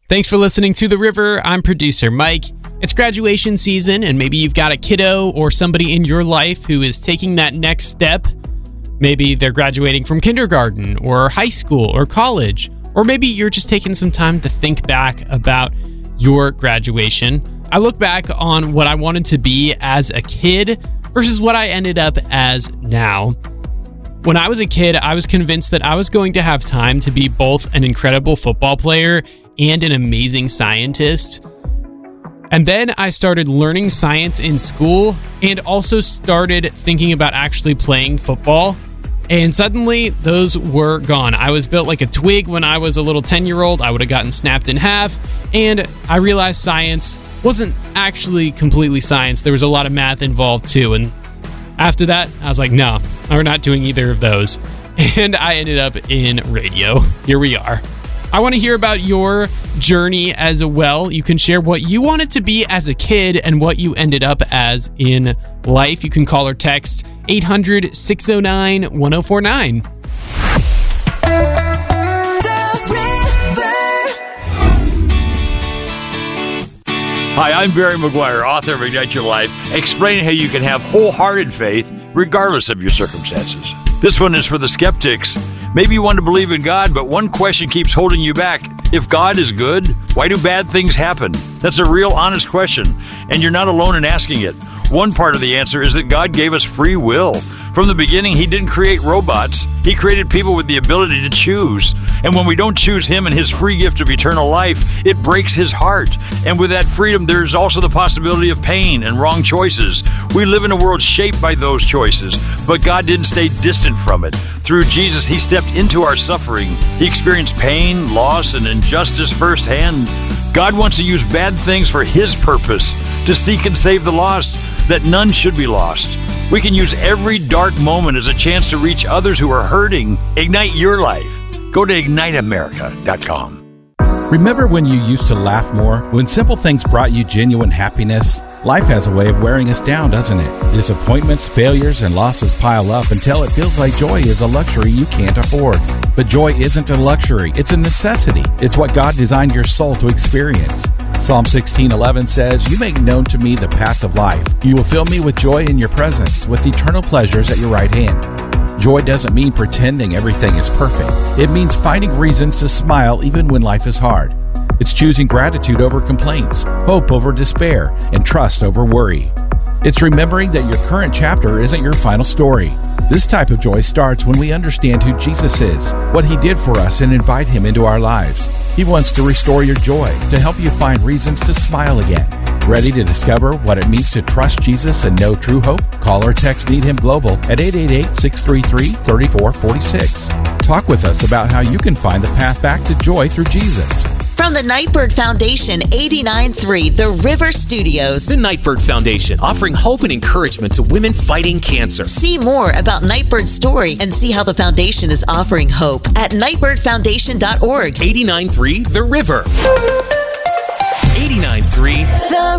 Thanks for listening to The River. I'm producer Mike. It's graduation season, and maybe you've got a kiddo or somebody in your life who is taking that next step. Maybe they're graduating from kindergarten or high school or college, or maybe you're just taking some time to think back about your graduation. I look back on what I wanted to be as a kid versus what I ended up as now. When I was a kid, I was convinced that I was going to have time to be both an incredible football player and an amazing scientist. And then I started learning science in school and also started thinking about actually playing football. And suddenly, those were gone. I was built like a twig when I was a little 10-year-old. I would have gotten snapped in half. And I realized science wasn't actually completely science. There was a lot of math involved too. And after that, I was like, no, we're not doing either of those. And I ended up in radio. Here we are. I want to hear about your journey as well. You can share what you wanted to be as a kid and what you ended up as in life. You can call or text 800-609-1049. Hi, I'm Barry McGuire, author of Ignite Your Life, explaining how you can have wholehearted faith regardless of your circumstances. This one is for the skeptics. Maybe you want to believe in God, but one question keeps holding you back. If God is good, why do bad things happen? That's a real honest question, and you're not alone in asking it. One part of the answer is that God gave us free will. From the beginning, He didn't create robots. He created people with the ability to choose. And when we don't choose Him and His free gift of eternal life, it breaks His heart. And with that freedom, there's also the possibility of pain and wrong choices. We live in a world shaped by those choices, but God didn't stay distant from it. Through Jesus, He stepped into our suffering. He experienced pain, loss, and injustice firsthand. God wants to use bad things for His purpose, to seek and save the lost, that none should be lost. We can use every dark moment as a chance to reach others who are hurting. Ignite your life. Go to IgniteAmerica.com. Remember when you used to laugh more? When simple things brought you genuine happiness? Life has a way of wearing us down, doesn't it? Disappointments, failures, and losses pile up until it feels like joy is a luxury you can't afford. But joy isn't a luxury, it's a necessity. It's what God designed your soul to experience. Psalm 16:11 says, "You make known to me the path of life. You will fill me with joy in your presence, with eternal pleasures at your right hand." Joy doesn't mean pretending everything is perfect. It means finding reasons to smile even when life is hard. It's choosing gratitude over complaints, hope over despair, and trust over worry. It's remembering that your current chapter isn't your final story. This type of joy starts when we understand who Jesus is, what He did for us, and invite Him into our lives. He wants to restore your joy, to help you find reasons to smile again. Ready to discover what it means to trust Jesus and know true hope? Call or text Need Him Global at 888-633-3446. Talk with us about how you can find the path back to joy through Jesus. From the Nightbird Foundation, 89.3 The River Studios. The Nightbird Foundation, offering hope and encouragement to women fighting cancer. See more about Nightbird's story and see how the foundation is offering hope at nightbirdfoundation.org. 89.3 The River. 89.3 The